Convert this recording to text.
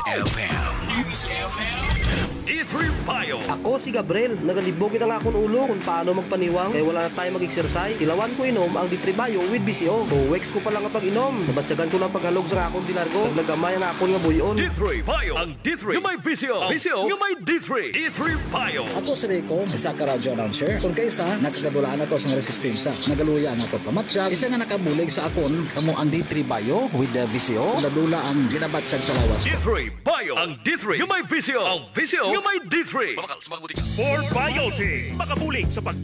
FM. News FM. D3 Bio. Ako si Gabriel, nagalibogin ang akong ulo kung paano magpaniwang kaya wala na tayo mag-exercise. Ilawan ko inom ang D3 Bio with BCO. Weeks ko pa lang ang pag-inom. Nabatsagan ko ng paghalog sa akong dinargo. Naglagamay ang akong nga buyon. D3 Bio. Ang D3 yung may VCO. VCO yung may D3. D3 Bio. Ako si Rico, isa ka radio announcer. Kung kaysa, nakagadulaan ako sa resistensya. Nagaluya na ako pamatsyag. Isa nga nakabulig sa akon, kamo ang D3 Bio with the VCO. Ladula ang ginabatsyag sa lawas. D3 Bio. Ang D3 yung may VCO. Ang VCO yung may D3. Sport Biotic. Makabulig sa